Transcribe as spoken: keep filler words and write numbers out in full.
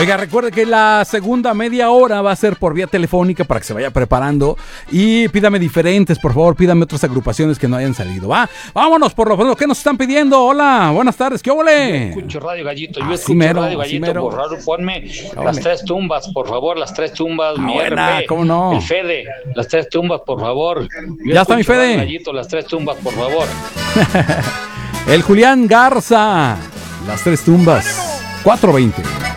Oiga, recuerde que la segunda media hora va a ser por vía telefónica para que se vaya preparando. Y pídame diferentes, por favor, pídame otras agrupaciones que no hayan salido, ¿va? Vámonos por lo pronto, ¿qué nos están pidiendo? Hola, buenas tardes, ¿qué ole? Yo escucho Radio Gallito, yo Así escucho mero, Radio así Gallito, mero. por favor, ponme Ole. las tres tumbas, por favor, las tres tumbas, Ah, mi buena, R P, ¿cómo no? el Fede, las tres tumbas, por favor. Yo Ya está mi escucho Fede. Radio Gallito, las tres tumbas, por favor. El Julián Garza, las tres tumbas, cuatro veinte.